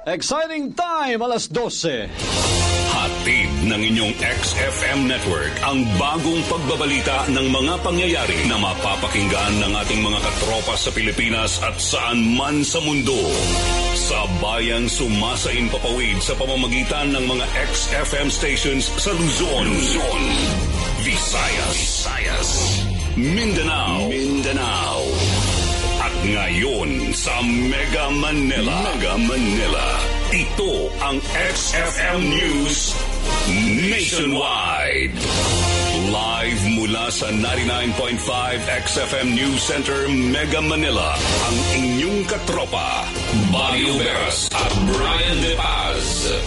Exciting time, alas 12. Hatid ng inyong XFM Network ang bagong pagbabalita ng mga pangyayari na mapapakinggan ng ating mga katropa sa Pilipinas at saan man sa mundo. Sa bayang sumasain papawid sa pamamagitan ng mga XFM stations sa Luzon, Visayas, Mindanao, at ngayon sa Mega Manila. Ito ang XFM News Nationwide. Live mula sa 99.5 XFM News Center, Mega Manila, ang inyong katropa, Mario Veras at Brian De Paz.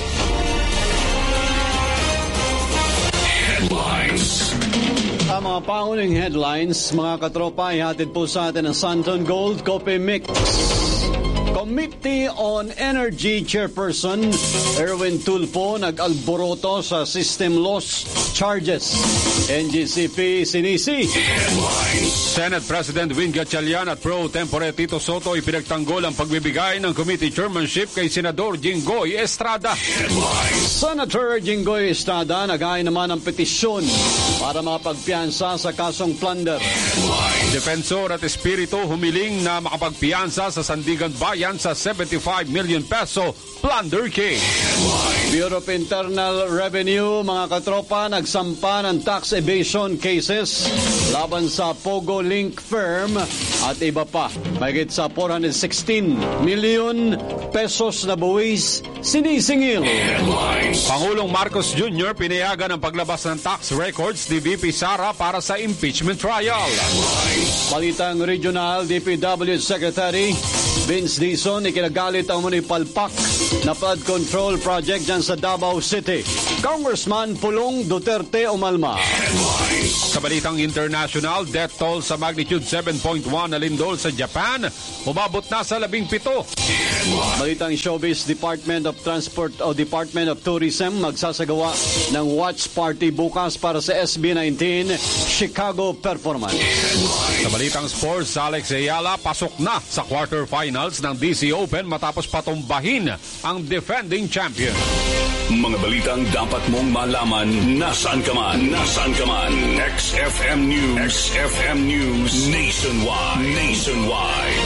Headlines. Ang mga pangunahing headlines, mga katropa, ihatid po sa atin ng Santon Gold Coffee Mix. Committee on Energy Chairperson Erwin Tulfo nag-alboroto sa system loss charges. NGCP sinisi. Senate President Win Gatchalian at Pro Tempore Tito Soto ipinagtanggol ang pagbibigay ng committee chairmanship kay Senador Jinggoy Estrada. Senator Jinggoy Estrada nag-aay naman ng petisyon para mapagpiyansa sa kasong plunder. Defensor at Espiritu humiling na makapagpiyansa sa Sandigan Bayan sa 75 million peso plunder case. Bureau of Internal Revenue, mga katropa, nagsampa ng tax evasion cases laban sa Pogo Link firm at iba pa. Mahigit sa 416 million pesos na buwis sinisingil. Pangulong Marcos Jr. pinayagan ang paglabas ng tax records ni VP Sara para sa impeachment trial. Balitang Regional DPW Secretary Vince Dizon, ikinagalit ang manipalpak na flood control project dyan sa Davao City. Congressman Pulong Duterte umalma. Sa balitang international, death toll sa magnitude 7.1 na lindol sa Japan, umabot na sa 17. Balitang showbiz, Department of Transport o Department of Tourism magsasagawa ng watch party bukas para sa SB19 Chicago Performance. Sa balitang sports, Alex Ayala pasok na sa quarterfinals ng DC Open matapos patumbahin ang defending champion. Mga balitang dapat mong malaman nasaan ka man. XFM News Nationwide.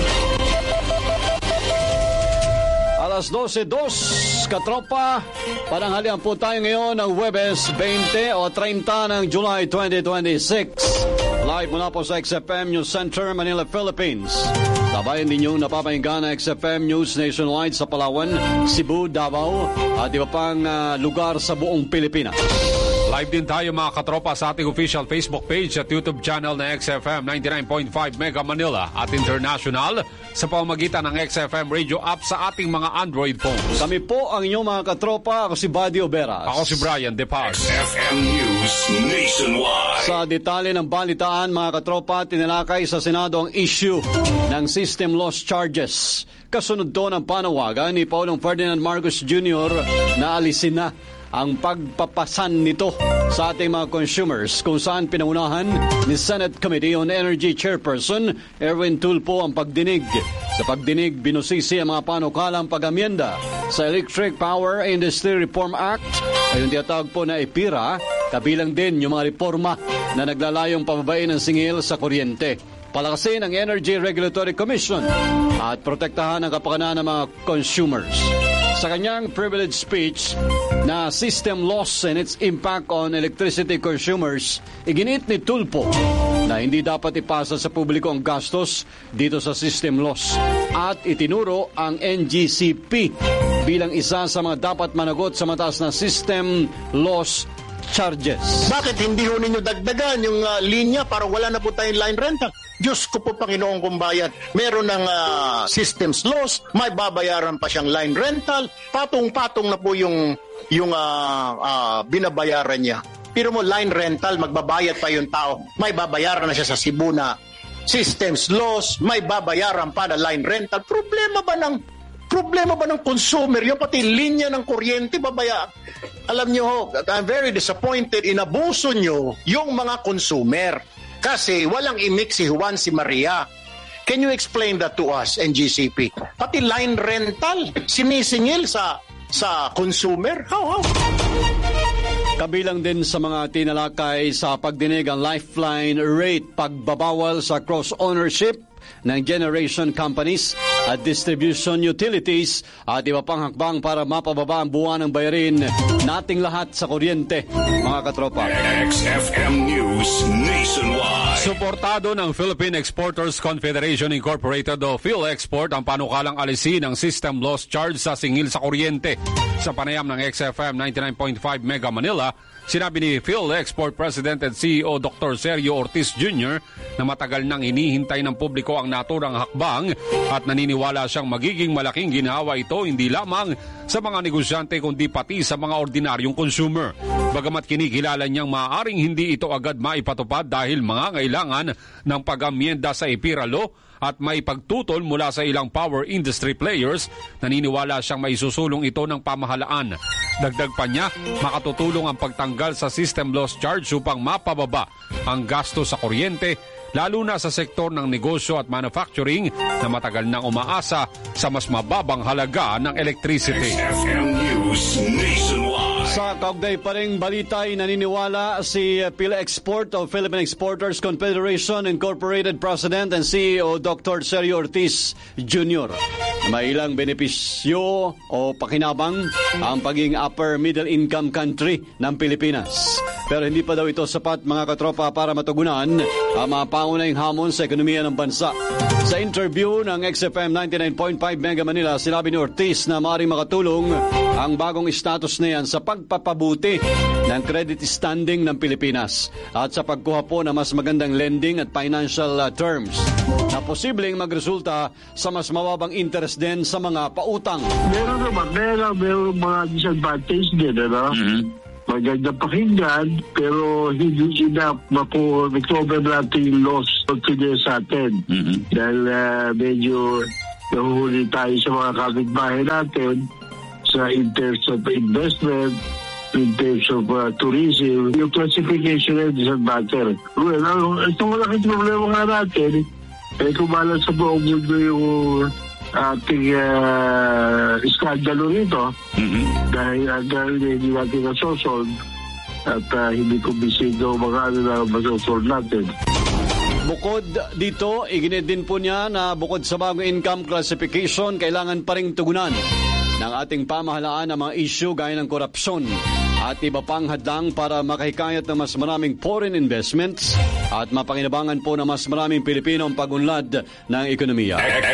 Alas 12:02, katropa, pananghalian po tayo ngayon ng Huwebes 20 o 30 ng July 2026. Live mula po sa XFM News Center, Manila, Philippines. Sabayan ninyong napapahinggan ang XFM News Nationwide sa Palawan, Cebu, Davao at iba pang lugar sa buong Pilipinas. Live din tayo mga katropa sa ating official Facebook page at YouTube channel na XFM 99.5 Mega Manila at international sa pamamagitan ng XFM radio app sa ating mga Android phones. Kami po ang inyong mga katropa. Ako si Buddy Oberas. Ako si Brian De Paz. XFM News Nationwide. Sa detalye ng balitaan, mga katropa, tinalakay sa Senado ang issue ng system loss charges. Kasunod to ng panawagan ni Pangulong Ferdinand Marcos Jr. na alisin na ang pagpapasan nito sa ating mga consumers, kung saan pinangunahan ni Senate Committee on Energy Chairperson Erwin Tulfo ang pagdinig. Sa pagdinig, binusisi ang mga panukalang pag-amyenda sa Electric Power Industry Reform Act ay yung tinatawag po na EPIRA, kabilang din yung mga reforma na naglalayong pababain ng singil sa kuryente, palakasin ang Energy Regulatory Commission at protektahan ang kapakanan ng mga consumers. Sa kanyang privilege speech na system loss and its impact on electricity consumers, iginit ni Tulfo na hindi dapat ipasa sa publiko ang gastos dito sa system loss at itinuro ang NGCP bilang isa sa mga dapat managot sa mataas na system loss charges. Bakit hindi ho ninyo dagdagan yung linya para wala na po tayong line rental? Diyos ko po, Panginoong kumbayan, meron ng systems loss, may babayaran pa siyang line rental, patong-patong na po yung binabayaran niya. Pero mo line rental, magbabayad pa yung tao, may babayaran na siya sa Cebu na systems loss, may babayaran pa na line rental. Problema ba ng consumer? Yung pati linya ng kuryente, babaya. Alam nyo ho, I'm very disappointed, inabuso nyo yung mga consumer. Kasi walang imik si Juan, si Maria. Can you explain that to us, NGCP? Pati line rental, sinisingil sa consumer? How? Kabilang din sa mga tinalakay sa pagdinig ang lifeline rate, pagbabawal sa cross-ownership ng generation companies at distribution utilities at iba pang hakbang para mapababa ang buwan ng bayarin nating lahat sa kuryente, mga katropa. XFM News Nationwide. Suportado ng Philippine Exporters Confederation Incorporated o PhilExport ang panukalang alisin ng system loss charge sa singil sa kuryente. Sa panayam ng XFM 99.5 Mega Manila, sinabi ni PhilExport President and CEO Dr. Sergio Ortiz Jr. na matagal nang hinihintay ng publiko ang naturang hakbang at naniniwala siyang magiging malaking ginhawa ito hindi lamang sa mga negosyante kundi pati sa mga ordinaryong consumer. Bagamat kinikilala niyang maaaring hindi ito agad maipatupad dahil mangangailangan ng pag-amyenda sa EPIRA Law at may pagtutol mula sa ilang power industry players, naniniwala siyang maisusulong ito ng pamahalaan. Dagdag pa niya, makatutulong ang pagtanggal sa system loss charge upang mapababa ang gasto sa kuryente, lalo na sa sektor ng negosyo at manufacturing na matagal nang umaasa sa mas mababang halaga ng electricity. XFM News Nationwide. Sa kaugnay pa ring balita ay naniniwala si PhilExport o Philippine Exporters Confederation Incorporated President and CEO Dr. Sergio Ortiz Jr. May ilang benepisyo o pakinabang ang pagiging upper middle income country ng Pilipinas. Pero hindi pa daw ito sapat, mga katropa, para matugunan ang mga pangunahing hamon sa ekonomiya ng bansa. Sa interview ng XFM 99.5 Mega Manila, sinabi ni Ortiz na maaaring makatulong ang bagong status na yan sa pagpapabuti ng credit standing ng Pilipinas at sa pagkuha po ng mas magandang lending at financial terms na posibleng magresulta sa mas mababang interest din sa mga pautang. Meron naman, meron mga disadvantage din, ano? Maganda pakinggan, pero hindi enough recover natin yung loss confidence sa atin. Dahil medyo nahuhuli tayo sa mga kapitbahay natin sa in terms of investment, in terms of tourism. Yung classification na doesn't matter. Well, itong malaking problema nga natin, kumalas sa buong mundo yung ating iskandalo nito dahil hindi natin nasosolve at hindi kumbisido mga na masosolve natin. Bukod dito, iginit din po niya na bukod sa bagong income classification, kailangan pa ring tugunan ng ating pamahalaan ang mga issue gaya ng korupsyon at iba pang hadlang para makahikayat ng mas maraming foreign investments at mapakinabangan po ng mas maraming Pilipino ang pagunlad ng ekonomiya.